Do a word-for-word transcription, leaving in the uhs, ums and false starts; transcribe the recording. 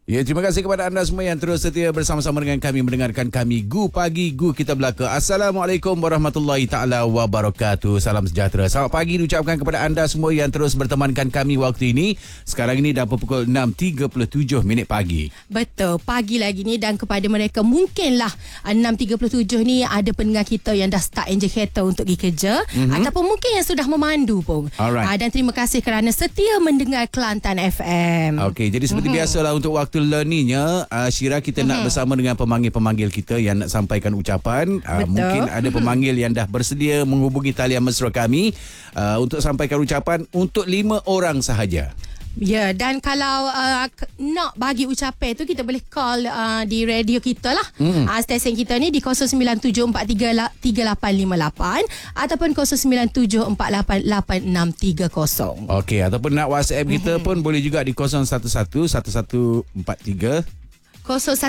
Ya, terima kasih kepada anda semua yang terus setia bersama-sama dengan kami mendengarkan kami Gu Pagi Gu Kita Belaka. Assalamualaikum warahmatullahi taala wabarakatuh. Salam sejahtera. Selamat pagi diucapkan kepada anda semua yang terus bertemankan kami waktu ini. Sekarang ini dah pukul enam tiga puluh tujuh minit pagi. Betul, pagi lagi ni, dan kepada mereka mungkinlah enam tiga puluh tujuh ni ada pendengar kita yang dah start enjin kereta untuk pergi kerja, mm-hmm. ataupun mungkin yang sudah memandu pun. Alright. Dan terima kasih kerana setia mendengar Kelantan F M. Okey, jadi seperti mm-hmm. biasalah untuk waktu learningnya, uh, Syira, kita mm-hmm. nak bersama dengan pemanggil-pemanggil kita yang nak sampaikan ucapan. Uh, mungkin ada pemanggil yang dah bersedia menghubungi talian mesra kami uh, untuk sampaikan ucapan untuk lima orang sahaja. Ya, dan kalau uh, nak bagi ucapan tu, kita boleh call uh, di radio kita lah. Mm. Uh, stesen kita ni di kosong sembilan tujuh empat tiga tiga lapan lima lapan ataupun kosong sembilan tujuh empat lapan lapan enam tiga kosong. Okey, ataupun nak WhatsApp kita mm-hmm. pun boleh juga di kosong satu satu satu satu empat tiga kosong